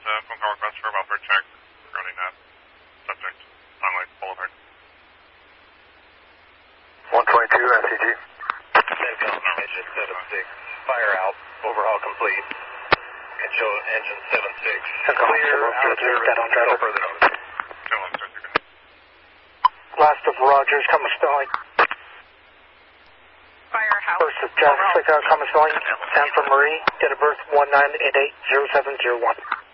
phone call request for a welfare check regarding that subject on Lake Boulevard. 122 SCG. CENTCOM, engine 76, fire out, overhaul complete. Control engine 76, clear, out of service, no further notice. Last of Rogers, coming spelling. Firehouse. First of Jessica, coming spelling. San for Marie, date of birth 19880701.